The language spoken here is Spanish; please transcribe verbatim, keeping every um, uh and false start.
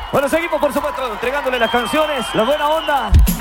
Bueno, seguimos por supuesto entregándole las canciones, la buena onda.